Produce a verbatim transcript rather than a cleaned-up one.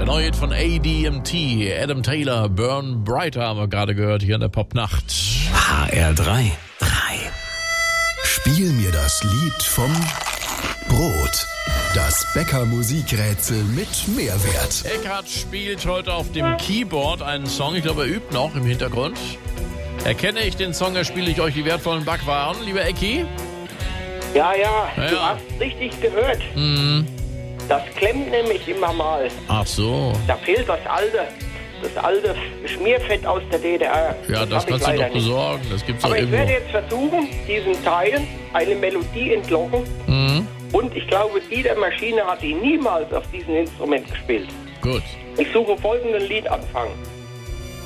Der neue Hit von A D M T, Adam Taylor, Burn Brighter haben wir gerade gehört hier in der Popnacht. H R drei. drei. Spiel mir das Lied vom Brot. Das Bäcker-Musikrätsel mit Mehrwert. Eckhard spielt heute auf dem Keyboard einen Song. Ich glaube, er übt noch im Hintergrund. Erkenne ich den Song, da spiele ich euch die wertvollen Backwaren. Lieber Ecki? Ja, ja, Ja, du ja. hast richtig gehört. Mhm. Das klemmt nämlich immer mal. Ach so. Da fehlt das alte, das alte Schmierfett aus der D D R. Ja, das hab ich kannst du leider doch nicht. besorgen. Das gibt's doch Aber ich irgendwo. werde jetzt versuchen, diesen Teil eine Melodie entlocken. Mhm. Und ich glaube, die der Maschine hat die niemals auf diesem Instrument gespielt. Gut. Ich suche folgenden Liedanfang.